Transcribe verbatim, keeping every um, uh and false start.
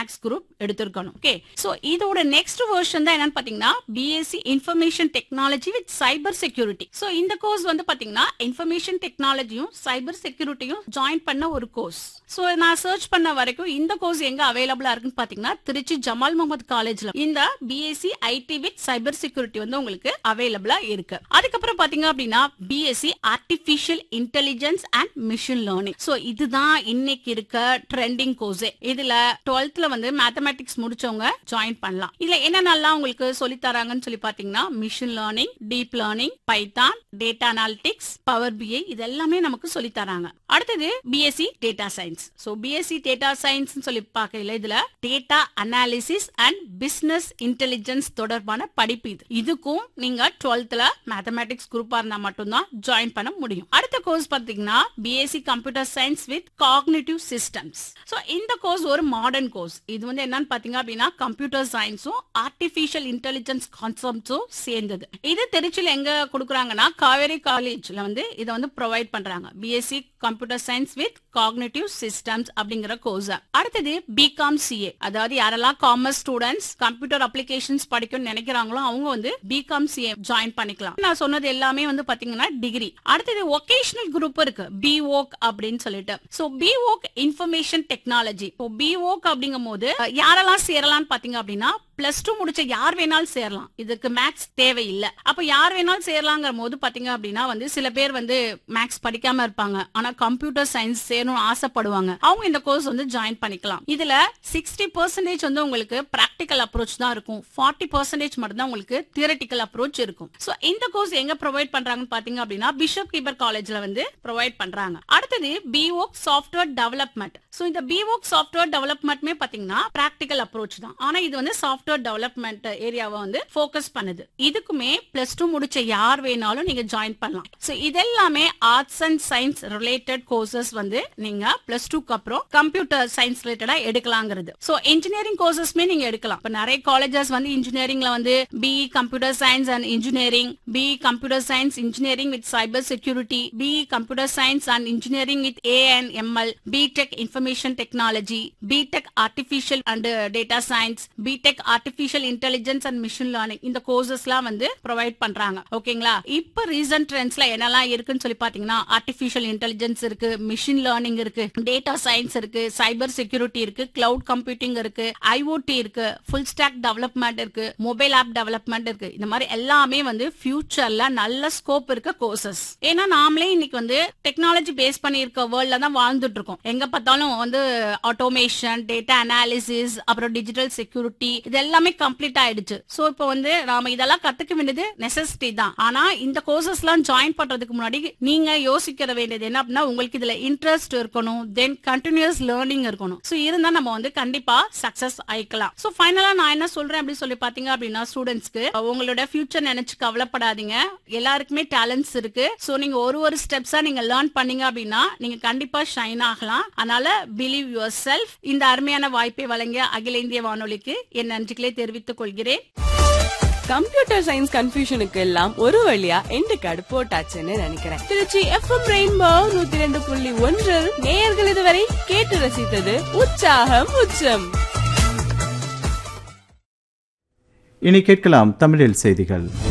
Maths group எடுத்திருக்கணும். Okay, so இதோட next version தான் என்னன்னு பாத்தீங்கன்னா BSc information technology with cyber security. So இந்த கோர்ஸ் வந்து பாத்தீங்கன்னா இன்ஃபர்மேஷன் டெக்னாலஜியும் சைபர் செக்யூரிட்டியும் ஜாயின் பண்ண ஒரு கோர்ஸ். சோ நான் சர்ச் பண்ண வரைக்கும் இந்த கோர்ஸ் எங்க அவைலபிளா இருக்குன்னு பாத்தீங்கன்னா திருச்சி ஜமால் முகமது காலேஜ்ல இந்த BSc IT with cyber security வந்து உங்களுக்கு அவைலபிளா இருக்கு. அதுக்கப்புறம் பாத்தீங்க அப்படின்னா BSc artificial intelligence and machine learning. So இதுதான் இன்னைக்கு இருக்க ட்ரெண்டிங் கோர்ஸ். இதுல டுவெல்த்ல வந்து மேத்தமேட்டிக்ஸ் முடிச்சவங்க ஜாயின் பண்ணலாம். இதுல என்னென்னலாம் உங்களுக்கு சொல்லி தராங்கன்னு சொல்லி பாத்தீங்கன்னா machine learning, deep learning, Python, data analytics, power பிஐ இது எல்லாமே நமக்கு சொல்லி தராங்க. அடுத்தது BSc data science. So BSc data science சொல்லி பார்க்கல இதுல data analysis and business intelligence தொடர்பான படிப்பு. இது இதுக்கும் நீங்க டுவெல்த்ல மேத்தமேட்டிக்ஸ் குரூப்பா இருந்தா மட்டும்தான் ஜாயின் பண்ண முடியும். அடுத்த கோர்ஸ் பாத்தீங்கன்னா BSc computer science with cognitive systems. So இந்த கோர்ஸ் ஒரு மாடர்ன் கோர்ஸ். இது வந்து என்னன்னு பாத்தீங்க அப்படின்னா கம்ப்யூட்டர் சயின்ஸும் ஆர்டிபிஷியல் இன்டெலிஜென்ஸ் கான்செப்ட்ஸும் சேர்ந்தது. இது திருச்சியில எங்க கொடுக்குறாங்கன்னா காவேரி காலேஜ்ல வந்து இதை வந்து ப்ரொவைட் பண்றாங்க. BSc computer science with cognitive systems அப்படிங்கிற கோர்ஸ். அடுத்தது பிகாம் சிஏ, அதாவது யாரெல்லாம் காமர்ஸ் ஸ்டூடெண்ட்ஸ் கம்ப்யூட்டர் அப்ளிகேஷன்ஸ் படிக்கணும்னு நினைக்கிறாங்களோ அவங்க வந்து பிகாம் சிஏ ஜாயின் பண்ணிக்கலாம். நான் சொன்னது எல்லாமே வந்து பாத்தீங்கன்னா டிகிரி. அடுத்தது வொகேஷனல் குரூப் இருக்கு பிஓக் அப்படின்னு சொல்லிட்டு. So பிஓக் information technology. இப்போ பிஓக் அப்படிங்கும் போது யாரெல்லாம் சேரலாம்னு பாத்தீங்க அப்படின்னா பிளஸ் டூ முடிச்ச யார் வேணாலும் சேரலாம். இதுக்கு மேக்ஸ் தேவையில்லை. அப்ப யார் வேணாலும் சேரலாங்கிற போது பாத்தீங்க அப்படின்னா வந்து சில பேர் வந்து மேக்ஸ் படிக்காம இருப்பாங்க, ஆனா கம்ப்யூட்டர் சயின்ஸ் சேரணும்னு ஆசைப்படுவாங்க. அவங்க இந்த கோர்ஸ் வந்து ஜாயின் பண்ணிக்கலாம். இதுல சிக்ஸ்டி பர்சன்டேஜ் வந்து உங்களுக்கு பிராக்டிகல் அப்ரோச் தான் இருக்கும், ஃபார்ட்டி பர்சன்டேஜ் மட்டும் தான் உங்களுக்கு தியரட்டிக்கல் அப்ரோச் இருக்கும். சோ இந்த கோர்ஸ் எங்க ப்ரொவைட் பண்றாங்கன்னு பாத்தீங்க அப்படின்னா பிஷப் கீபர் காலேஜ்ல வந்து ப்ரொவைட் பண்றாங்க. அடுத்தது பிஓக் சாஃப்ட்வேர் டெவலப்மெண்ட். சோ இந்த பிஓக் சாஃப்ட்வேர் டெவலப்மெண்ட்மே பாத்தீங்கன்னா பிராக்டிகல் அப்ரோச் தான், ஆனா இது வந்து சாஃப்ட்வேர் டெவலப்மெண்ட் ஏரியாவை வந்து ஃபோக்கஸ் பண்ணுது. இதுக்குமே பிளஸ் டூ முடிச்ச யார் வேணாலும் நீங்க ஜாயின் பண்ணலாம். சோ இதெல்லாமே arts and science related courses வந்து நீங்க பிளஸ் டூக்கு அப்புறம் கம்ப்யூட்டர் சயின்ஸ் ரிலேட்டடா எடுக்கலாங்கிறது. சோ இன்ஜினியரிங் கோர்சஸ்மே நீங்க எடுக்கலாம். இப்ப நிறைய காலேஜஸ் வந்து இன்ஜினியரிங்ல வந்து BE computer science and engineering, BE computer science engineering with cyber security, BE computer science and engineering with A and ML, BTech information technology, BTech artificial and data science, BTech artificial intelligence and machine learning இந்த கோர்சஸ்லாம் வந்து provide பண்றாங்க. ஓகேங்களா? இப்ப recent ட்ரெண்ட்ஸ்ல என்னெல்லாம் இருக்குன்னு சொல்லி பாத்தீங்கன்னா artificial intelligence இருக்கு, மிஷின் லேர்னிங் இருக்கு, டேட்டா சயின்ஸ் இருக்கு, சைபர் செக்யூரிட்டி இருக்கு, கிளவுட் கம்ப்யூட்டிங் இருக்கு, ஐஓடி இருக்கு, ஃபுல் ஸ்டாக் டெவலப்மெண்ட் இருக்கு, மொபைல் ஆப் டெவலப்மெண்ட் இருக்கு. இந்த மாதிரி எல்லாமே வந்து ஃபியூச்சர்ல நல்ல ஸ்கோப் இருக்க கோர்சஸ். ஏன்னா நாமளே இன்னைக்கு வந்து டெக்னாலஜி பேஸ் பண்ணி இருக்க வேர்ல்ட்ல தான் வாழ்ந்துட்டு இருக்கோம். எங்க பார்த்தாலும் வந்து ஆட்டோமேஷன், டேட்டா அனாலிசிஸ், அப்புறம் டிஜிட்டல் செக்யூரிட்டி இது எல்லாமே கம்ப்ளீட் ஆயிடுச்சு. சோ இப்போ வந்து நாம இதெல்லாம் கத்துக்க வேண்டியது நெசசிட்டி தான். ஆனா இந்த கோர்சஸ் எல்லாம் ஜாயின் பண்றதுக்கு முன்னாடி நீங்க யோசிக்க வேண்டியது என்ன அப்படின்னா உங்களுக்கு இதுல இன்ட்ரெஸ்ட் இருக்கணும், தென் கண்டினியூஸ் லேர்னிங் இருக்கணும். சோ இருந்தா நம்ம வந்து கண்டிப்பா சக்சஸ் ஆயிக்கலாம். சோ ஃபைனலா நான் என்ன சொல்றேன் அப்படி சொல்லி பாத்தீங்க அப்படின்னா ஸ்டூடெண்ட்ஸ்க்கு உங்களோட ஃபியூச்சர் நினைச்சு கவலைப்படாதீங்க. எல்லாருக்குமே டேலண்ட்ஸ் இருக்கு. சோ நீங்க ஒரு ஒரு ஸ்டெப்ஸா நீங்க லேர்ன் பண்ணீங்க அப்படின்னா நீங்க கண்டிப்பா ஷைன் ஆகலாம். அதனால பிலீவ் யுவர் செல்ஃப். இந்த அருமையான வாய்ப்பை வழங்கிய அகில இந்திய வானொலிக்கு என் நன்றிகளை தெரிவித்துக் கொள்கிறேன். கம்ப்யூட்டர் சயின்ஸ் கன்ஃபியூஷனுக்கு எல்லாம் ஒரு வழியா எண்டு கார்டு போட்டாச்சுன்னு நினைக்கிறேன். திருச்சி எஃப்எம் ரெயின்போ நூத்தி ரெண்டு புள்ளி ஒன்று நேயர்கள் இதுவரை கேட்டு ரசித்தது உற்சாகம் உச்சம். இனி கேட்கலாம் தமிழில் செய்திகள்.